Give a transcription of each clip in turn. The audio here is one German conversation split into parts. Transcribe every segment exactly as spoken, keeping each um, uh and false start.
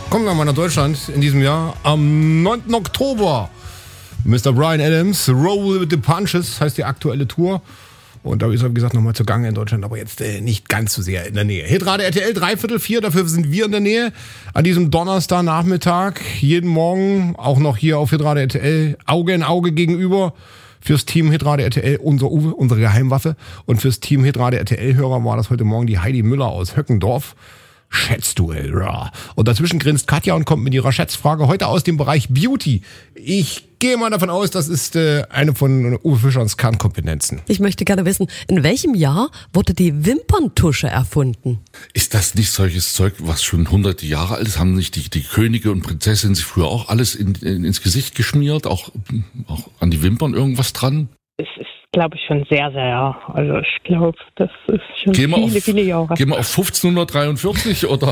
Kommen wir mal nach Deutschland in diesem Jahr. Am neunten Oktober. Mister Bryan Adams, Roll with the Punches, heißt die aktuelle Tour. Und da ist er, wie gesagt, nochmal zugange in Deutschland, aber jetzt äh, nicht ganz so sehr in der Nähe. Hitradio R T L, dreiviertel vier, dafür sind wir in der Nähe. An diesem Donnerstagnachmittag, jeden Morgen, auch noch hier auf Hitradio R T L, Auge in Auge gegenüber. Fürs Team Hitradio R T L, unser Uwe, unsere Geheimwaffe. Und fürs Team Hitradio R T L-Hörer war das heute Morgen die Heidi Müller aus Höckendorf. Schätzduell, ja. Und dazwischen grinst Katja und kommt mit ihrer Schätzfrage heute aus dem Bereich Beauty. Ich gehe mal davon aus, das ist äh, eine von Uwe Fischerns Kernkompetenzen. Ich möchte gerne wissen, in welchem Jahr wurde die Wimperntusche erfunden? Ist das nicht solches Zeug, was schon hunderte Jahre alt ist? Haben nicht die, die Könige und Prinzessinnen sich früher auch alles in, in, ins Gesicht geschmiert? Auch, auch an die Wimpern irgendwas dran? Es ist, glaube ich, schon sehr, sehr, ja. Also ich glaube, das ist schon gehen viele, auf, viele Jahre. Gehen wir auf fünfzehnhundertdreiundvierzig oder?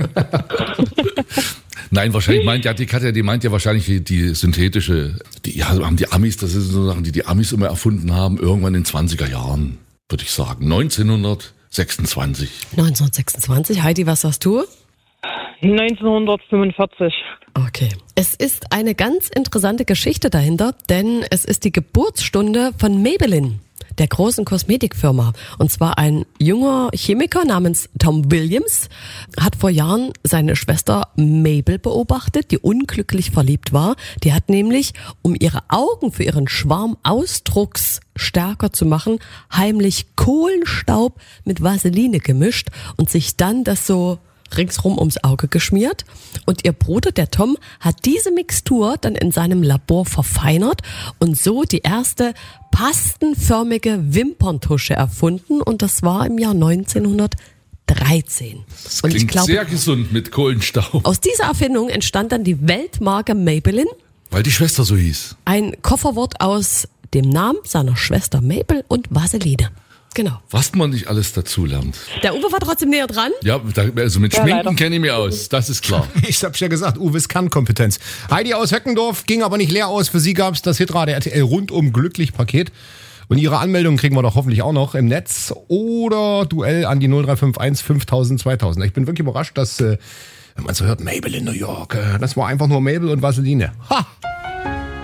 Nein, wahrscheinlich meint ja, die Katja, die meint ja wahrscheinlich die, die synthetische, die ja, haben die Amis, das sind so Sachen, die die Amis immer erfunden haben, irgendwann in den zwanziger Jahren, würde ich sagen. neunzehnhundertsechsundzwanzig. neunzehnhundertsechsundzwanzig. Heidi, was sagst du? neunzehnhundertfünfundvierzig. Okay. Es ist eine ganz interessante Geschichte dahinter, denn es ist die Geburtsstunde von Maybelline, der großen Kosmetikfirma. Und zwar ein junger Chemiker namens Tom Williams hat vor Jahren seine Schwester Mabel beobachtet, die unglücklich verliebt war. Die hat nämlich, um ihre Augen für ihren Schwarm ausdrucksstärker zu machen, heimlich Kohlenstaub mit Vaseline gemischt und sich dann das so ringsrum ums Auge geschmiert. Und ihr Bruder, der Tom, hat diese Mixtur dann in seinem Labor verfeinert und so die erste pastenförmige Wimperntusche erfunden. Und das war im Jahr neunzehnhundertdreizehn. Das und klingt ich glaub, sehr gesund mit Kohlenstaub. Aus dieser Erfindung entstand dann die Weltmarke Maybelline. Weil die Schwester so hieß. Ein Kofferwort aus dem Namen seiner Schwester Mabel und Vaseline. Genau. Was man nicht alles dazu lernt. Der Uwe war trotzdem näher dran. Ja, also mit Ja, Schminken kenne ich mich aus, das ist klar. Ich hab's ja gesagt, Uwes Kernkompetenz. Heidi aus Höckendorf ging aber nicht leer aus. Für sie gab's das Hitradio R T L rundum glücklich Paket. Und ihre Anmeldung kriegen wir doch hoffentlich auch noch im Netz. Oder Duell an die null drei fünf eins fünftausend zweitausend. Ich bin wirklich überrascht, dass, äh, wenn man so hört, Mabel in New York, äh, das war einfach nur Mabel und Vaseline. Ha!